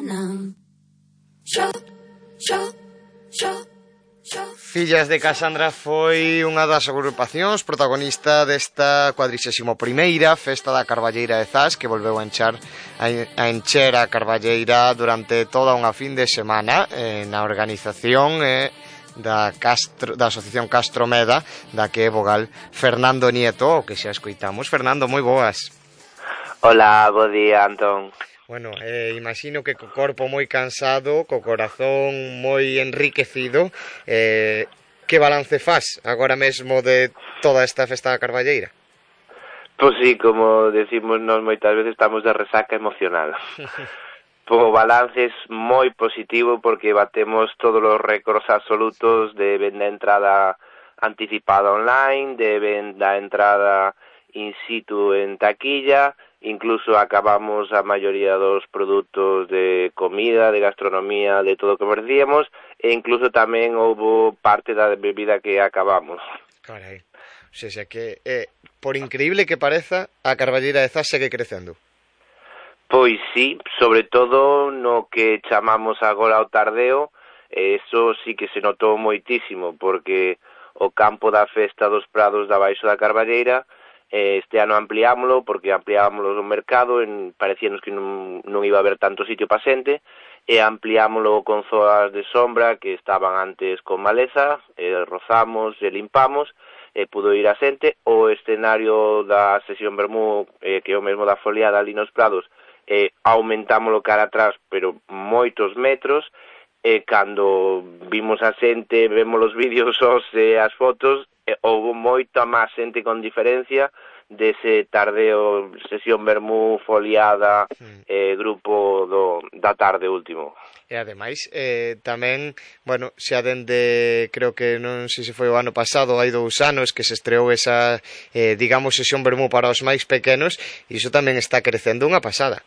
Fillas de Casandra foi unha das agrupacións protagonista desta 41ª Festa da Carballeira de Zas, que volveu a encher a Carballeira durante toda unha fin de semana na organización da Asociación Castromeda, da que é vogal Fernando Nieto, o que xa escoitamos. Fernando, moi boas. Hola, bo día, Antón. Bueno, imagino que co corpo moi cansado, co corazón moi enriquecido, que balance faz agora mesmo de toda esta Festa da Carballeira? Pois sí, como decimos nós moitas veces, estamos de resaca emocional. O balance é moi positivo porque batemos todos os récords absolutos de venda entrada anticipada online, de venda entrada in situ en taquilla. Incluso acabamos a maioría dos produtos de comida, de gastronomía, de todo o que ofrecíamos, e incluso tamén houve parte da bebida que acabamos. Carai, o sea que, por increíble que pareza, a Carballeira de Zas segue crecendo. Pois sí, sobre todo no que chamamos agora o tardeo, eso sí que se notou moitísimo, porque o campo da Festa dos Prados da Baixo da Carballeira, este ano ampliámoslo porque ampliámoslo no mercado, parecíanos que non iba a haber tanto sitio para xente, e ampliámoslo con zonas de sombra que estaban antes con maleza, rozamos e limpamos, e pudo ir a xente. O escenario da sesión Bermú, que é o mesmo da foliada ali nos Prados, aumentámoslo cara atrás, pero moitos metros, e cando vimos a xente, vemos os vídeos e as fotos, houve moita máis xente con diferencia dese tardeo, sesión Bermú, foliada, grupo da tarde último. E ademais, tamén, bueno, xa dende, creo que non sei se foi o ano pasado, hai 2 anos que se estreou esa, digamos, sesión Bermú para os máis pequenos, e iso tamén está crecendo unha pasada.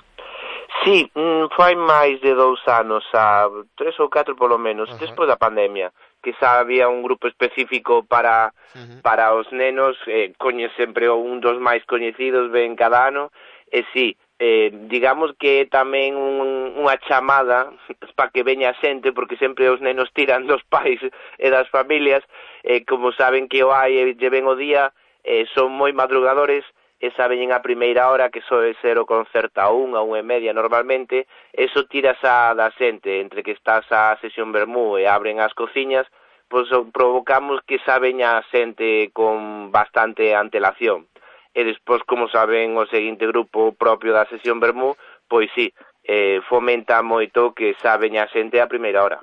Sí, fai máis de 2 anos, 3 ou 4 polo menos, despois da pandemia, que xa había un grupo específico para os nenos, sempre un dos máis coñecidos ven cada ano, e sí, digamos que é tamén unha chamada para que veña a xente, porque sempre os nenos tiran dos pais e das familias, como saben que o hai e lle ven o día, son moi madrugadores, e saben a primeira hora que soe ser o concerto a 1:30 normalmente, eso tiras da xente, entre que estás a sesión Bermú e abren as cociñas, pois provocamos que saben a xente con bastante antelación. E despois, como saben o seguinte grupo propio da sesión Bermú, pois sí, fomenta moito que saben a xente a primeira hora.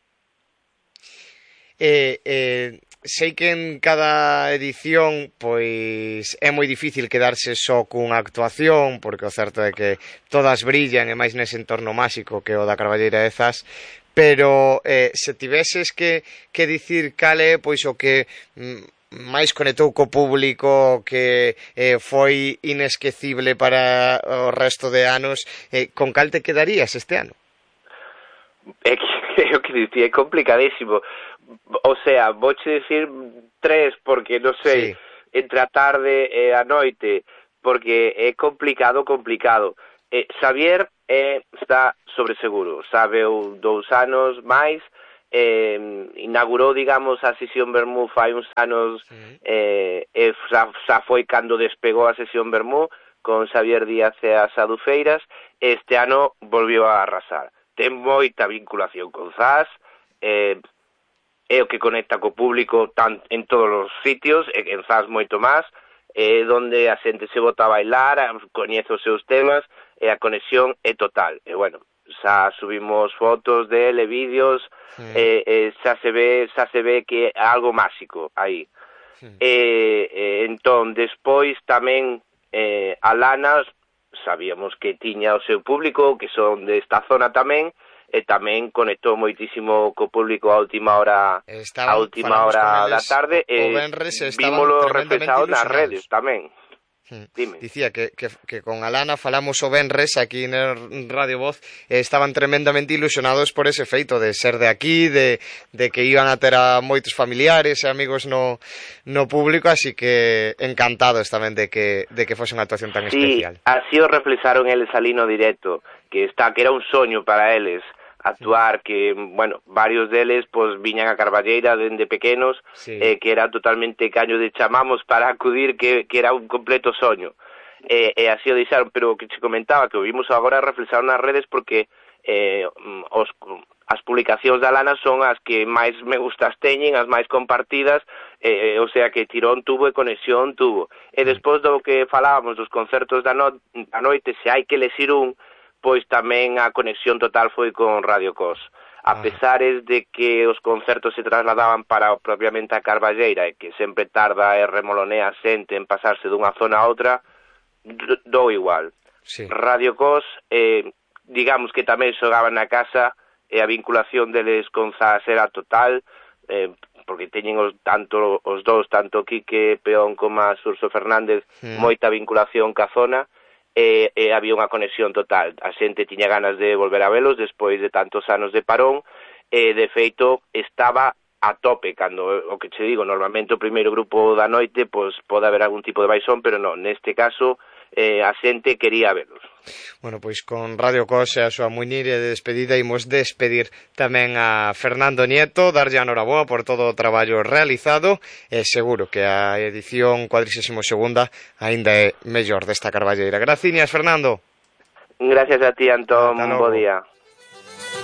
Sei que en cada edición pois é moi difícil quedarse só cunha actuación, porque o certo é que todas brillan, e máis nese entorno máxico que o da Carballeira de Zas, pero se tiveses que dicir cal é pois o que máis conectou co público, que foi inesquecible para o resto de anos, con cal te quedarías este ano? É o que dicía, é complicadísimo. O sea, vouche dicir 3, porque non sei, sí, entre a tarde e a noite, porque é complicado. Xavier está sobre seguro, sabe 2 anos máis, inaugurou, digamos, a sesión Bermú fai uns anos, xa foi cando despegou a sesión Bermú con Xavier Díaz e as Adufeiras. Este ano volvió a arrasar, ten moita vinculación con Zas, é o que conecta co público en todos os sitios, e en Zas moito máis, donde a xente se bota a bailar, coñece os seus temas, e a conexión é total. E bueno, xa subimos fotos dele, vídeos, xa se ve que é algo máxico aí. Entón, despois tamén a Lana, sabíamos que tiña o seu público, que son desta zona tamén, e tamén conectou moitísimo co público a última hora da tarde, e vímolo reflexado nas redes tamén. Dime. Dicía que con Alana falamos o venres aquí en Radio Voz, estaban tremendamente ilusionados por ese feito de ser de aquí, de que iban a ter a moitos familiares e amigos no público, así que encantados tamén de que fose unha actuación tan especial. Sí, así o reflexaron eles ali no directo, que era un soño para eles actuar, que, bueno, varios deles pois viñan a Carballeira dende pequenos, que era totalmente caño de chamamos para acudir, que era un completo soño. E así o deixaron, pero o que che comentaba, que o vimos agora reflexar nas redes, porque as publicacións da Lana son as que máis me gustas teñen, as máis compartidas, o sea que tirón tuvo e conexión tuvo. E despois do que falábamos dos concertos da noite, se hai que lexir un, pois tamén a conexión total foi con Radio Cos. A pesares de que os concertos se trasladaban para propiamente a Carballeira e que sempre tarda e remolonea a xente en pasarse dunha zona a outra, dou igual. Radio Cos, digamos que tamén xogaban na casa e a vinculación deles con Zas era total, porque teñen os dous, tanto Quique Peón como a Surso Fernández, moita vinculación ca zona, e había unha conexión total. A xente tiña ganas de volver a velos despois de tantos anos de parón, e de feito estaba a tope, cando o que che digo, normalmente o primeiro grupo da noite pois pode haber algún tipo de baixón, pero non, neste caso a xente quería velos. Bueno, pois con Radio Cos e a súa muñeira de despedida imos despedir tamén a Fernando Nieto, darlle a noraboa por todo o traballo realizado, e seguro que a edición 42ª aínda é mellor desta Carballeira. Graciñas, Fernando. Gracias a ti, Antón, bo día.